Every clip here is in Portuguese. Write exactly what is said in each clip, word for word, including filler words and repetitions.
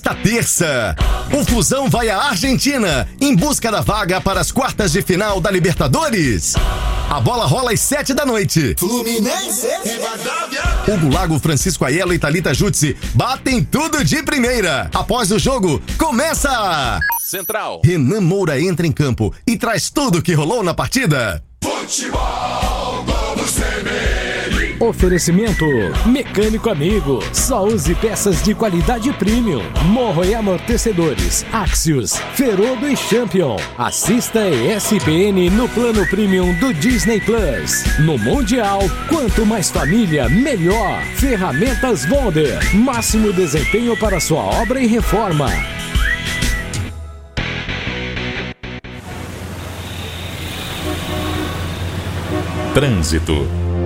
Nesta terça, o Fusão vai à Argentina em busca da vaga para as quartas de final da Libertadores. A bola rola às sete da noite. Fluminense, Hugo Lago, Francisco Aiello e Thalita Jutsi batem tudo de primeira. Após o jogo, começa! Central. Renan Moura entra em campo e traz tudo que rolou na partida. futebol, vamos tremer. Oferecimento Mecânico Amigo. Só use peças de qualidade premium. Morro e amortecedores Axios, Ferodo e Champion. Assista a E S P N no plano premium do Disney Plus. No Mundial, quanto mais família, melhor. Ferramentas Wonder. Máximo desempenho para sua obra e reforma. Trânsito.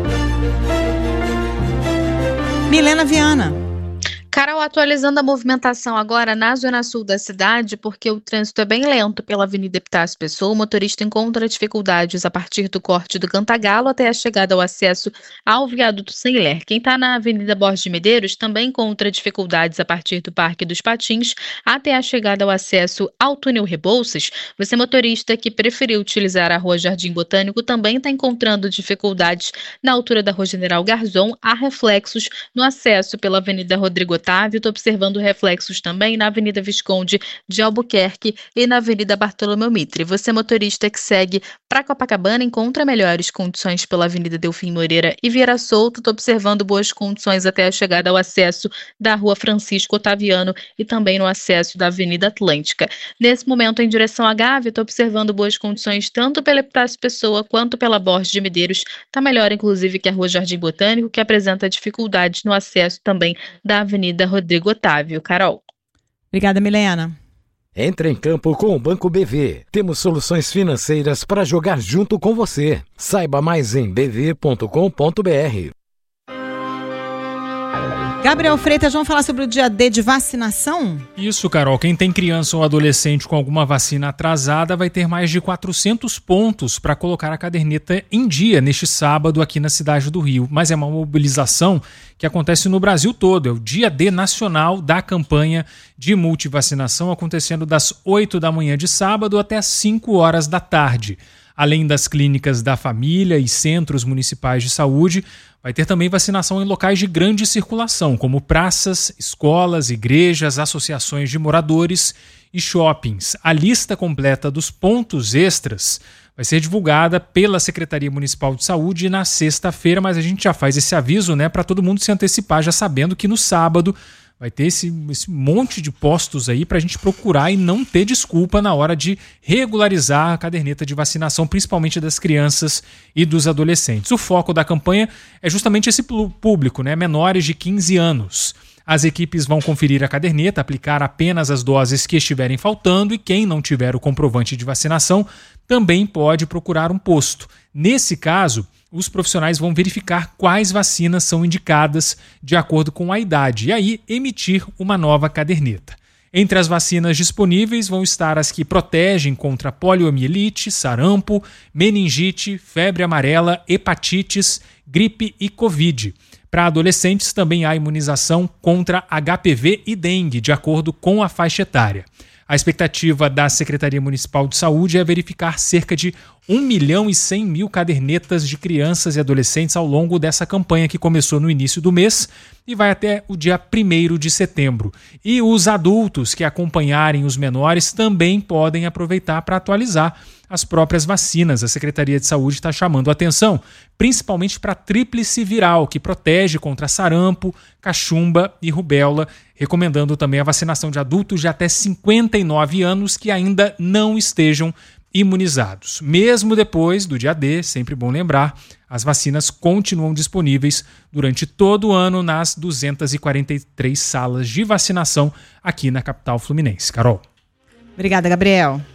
Milena Viana. Carol, atualizando a movimentação agora na zona sul da cidade, porque o trânsito é bem lento pela Avenida Epitácio Pessoa. O motorista encontra dificuldades a partir do corte do Cantagalo até a chegada ao acesso ao viaduto Sem-Ler. Quem está na Avenida Borges de Medeiros também encontra dificuldades a partir do Parque dos Patins até a chegada ao acesso ao túnel Rebouças. Você, motorista que preferiu utilizar a Rua Jardim Botânico, também está encontrando dificuldades na altura da Rua General Garzon. Há reflexos no acesso pela Avenida Rodrigo Otávio. Estou observando reflexos também na Avenida Visconde de Albuquerque e na Avenida Bartolomeu Mitre. Você, motorista que segue para Copacabana, encontra melhores condições pela Avenida Delfim Moreira e Vieira Solto. Estou observando boas condições até a chegada ao acesso da Rua Francisco Otaviano e também no acesso da Avenida Atlântica. Nesse momento, em direção à Gávea, estou observando boas condições tanto pela Epitácio Pessoa quanto pela Borges de Medeiros. Está melhor, inclusive, que a Rua Jardim Botânico, que apresenta dificuldades no acesso também da Avenida da Rodrigo Otávio. Carol. Obrigada, Milena. Entre em campo com o Banco B V. Temos soluções financeiras para jogar junto com você. Saiba mais em b v ponto com ponto b r. Gabriel Freitas, vamos falar sobre o dia D de vacinação? Isso, Carol. Quem tem criança ou adolescente com alguma vacina atrasada vai ter mais de quatrocentos pontos para colocar a caderneta em dia neste sábado aqui na cidade do Rio. Mas é uma mobilização que acontece no Brasil todo. É o dia D nacional da campanha de multivacinação, acontecendo das oito da manhã de sábado até as cinco horas da tarde. Além das clínicas da família e centros municipais de saúde, vai ter também vacinação em locais de grande circulação, como praças, escolas, igrejas, associações de moradores e shoppings. A lista completa dos pontos extras vai ser divulgada pela Secretaria Municipal de Saúde na sexta-feira, mas a gente já faz esse aviso, né, para todo mundo se antecipar, já sabendo que no sábado vai ter esse, esse monte de postos aí para a gente procurar e não ter desculpa na hora de regularizar a caderneta de vacinação, principalmente das crianças e dos adolescentes. O foco da campanha é justamente esse público, né, menores de quinze anos. As equipes vão conferir a caderneta, aplicar apenas as doses que estiverem faltando e quem não tiver o comprovante de vacinação também pode procurar um posto. Nesse caso, os profissionais vão verificar quais vacinas são indicadas de acordo com a idade e aí emitir uma nova caderneta. Entre as vacinas disponíveis vão estar as que protegem contra poliomielite, sarampo, meningite, febre amarela, hepatites, gripe e Covid. Para adolescentes também há imunização contra H P V e dengue, de acordo com a faixa etária. A expectativa da Secretaria Municipal de Saúde é verificar cerca de um milhão e cem mil cadernetas de crianças e adolescentes ao longo dessa campanha que começou no início do mês e vai até o dia primeiro de setembro. E os adultos que acompanharem os menores também podem aproveitar para atualizar as próprias vacinas. A Secretaria de Saúde está chamando a atenção, principalmente para a tríplice viral, que protege contra sarampo, cachumba e rubéola, recomendando também a vacinação de adultos de até cinquenta e nove anos que ainda não estejam imunizados. Mesmo depois do dia D, sempre bom lembrar, as vacinas continuam disponíveis durante todo o ano nas duzentas e quarenta e três salas de vacinação aqui na capital fluminense. Carol. Obrigada, Gabriel.